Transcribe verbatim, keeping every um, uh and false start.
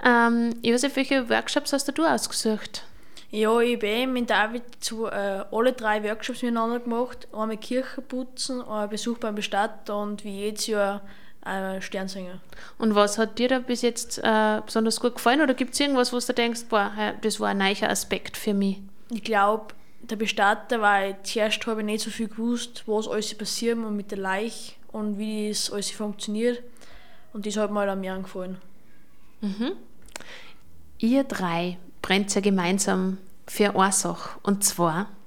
Ähm, Josef, welche Workshops hast du ausgesucht? Ja, ich habe eben mit David zu, äh, alle drei Workshops miteinander gemacht. Einmal Kirche putzen, ein Besuch beim Bestatter und wie jedes Jahr äh, Sternsinger. Und was hat dir da bis jetzt äh, besonders gut gefallen? Oder gibt es irgendwas, wo du denkst, boah, das war ein neuer Aspekt für mich? Ich glaube, der Bestatter, weil zuerst habe ich nicht so viel gewusst, was alles passiert und mit der Leiche und wie das alles funktioniert. Und das hat mir halt am mehr gefallen. Mhm. Ihr drei brennt ja gemeinsam für eine Sache. Und zwar